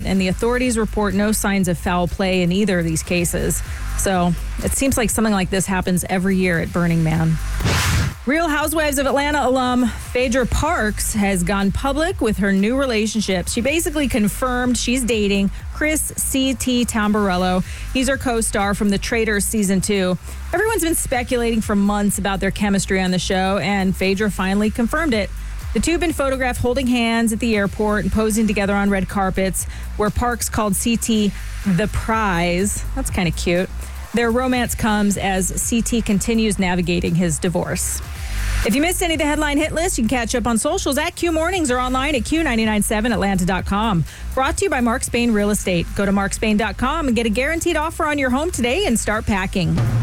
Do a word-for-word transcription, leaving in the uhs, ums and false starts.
and the authorities report no signs of foul play in either of these cases. So it seems like something like this happens every year at Burning Man. Real Housewives of Atlanta alum Phaedra Parks has gone public with her new relationship. She basically confirmed she's dating Chris C T Tamburello. He's her co-star from The Traitors season two. Everyone's been speculating for months about their chemistry on the show, and Phaedra finally confirmed it. The two have been photographed holding hands at the airport and posing together on red carpets, where Parks called C T the prize. That's kind of cute. Their romance comes as C T continues navigating his divorce. If you missed any of the headline hit list, you can catch up on socials at Q Mornings or online at Q nine nine seven Atlanta dot com. Brought to you by Mark Spain Real Estate. Go to mark spain dot com and get a guaranteed offer on your home today and start packing.